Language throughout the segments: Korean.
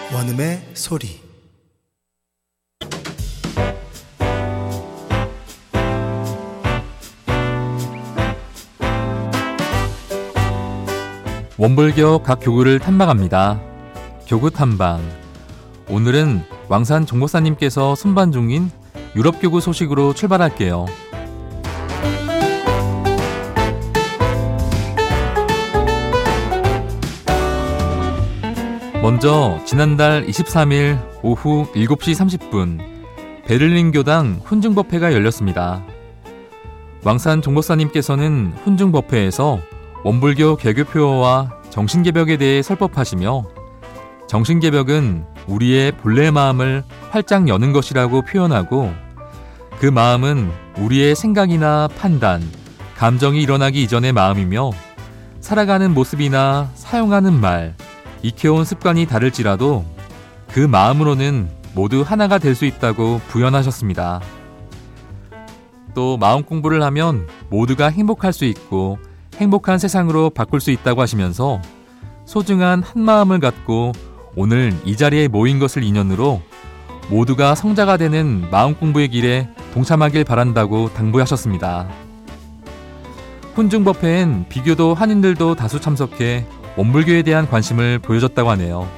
원음의 소리. 원불교 각 교구를 탐방합니다. 교구 탐방. 오늘은 왕산 종목사님께서 순반 중인 유럽 교구 소식으로 출발할게요. 먼저 지난달 23일 오후 7시 30분 베를린 교당 훈증법회가 열렸습니다. 왕산 종목사님께서는 훈증법회에서 원불교 개교표어와 정신개벽에 대해 설법하시며, 정신개벽은 우리의 본래 마음을 활짝 여는 것이라고 표현하고, 그 마음은 우리의 생각이나 판단, 감정이 일어나기 이전의 마음이며, 살아가는 모습이나 사용하는 말, 익혀온 습관이 다를지라도 그 마음으로는 모두 하나가 될 수 있다고 부연하셨습니다. 또 마음 공부를 하면 모두가 행복할 수 있고 행복한 세상으로 바꿀 수 있다고 하시면서 소중한 한 마음을 갖고 오늘 이 자리에 모인 것을 인연으로 모두가 성자가 되는 마음 공부의 길에 동참하길 바란다고 당부하셨습니다. 훈증법회엔 비교도 한인들도 다수 참석해 원불교에 대한 관심을 보여줬다고 하네요.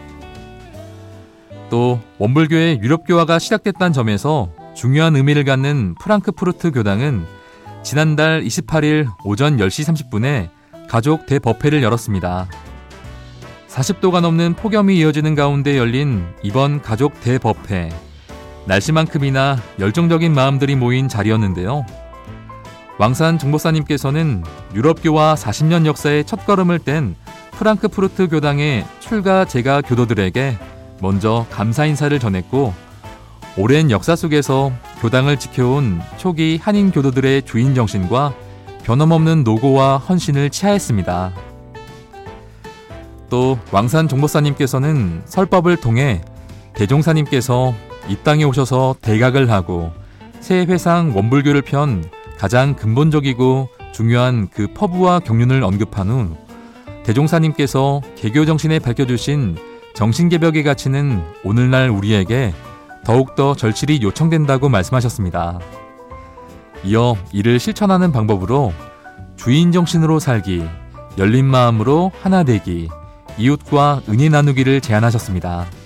또 원불교의 유럽교화가 시작됐다는 점에서 중요한 의미를 갖는 프랑크푸르트 교당은 지난달 28일 오전 10시 30분에 가족 대법회를 열었습니다. 40도가 넘는 폭염이 이어지는 가운데 열린 이번 가족 대법회. 날씨만큼이나 열정적인 마음들이 모인 자리였는데요. 왕산 종목사님께서는 유럽교화 40년 역사의 첫걸음을 뗀 프랑크푸르트 교당의 출가 제가 교도들에게 먼저 감사 인사를 전했고, 오랜 역사 속에서 교당을 지켜온 초기 한인 교도들의 주인 정신과 변함없는 노고와 헌신을 치하했습니다. 또 왕산 종목사님께서는 설법을 통해 대종사님께서 이 땅에 오셔서 대각을 하고 새 회상 원불교를 편 가장 근본적이고 중요한 그 퍼부와 경륜을 언급한 후 대종사님께서 개교 정신에 밝혀주신 정신개벽의 가치는 오늘날 우리에게 더욱더 절실히 요청된다고 말씀하셨습니다. 이어 이를 실천하는 방법으로 주인 정신으로 살기, 열린 마음으로 하나 되기, 이웃과 은혜 나누기를 제안하셨습니다.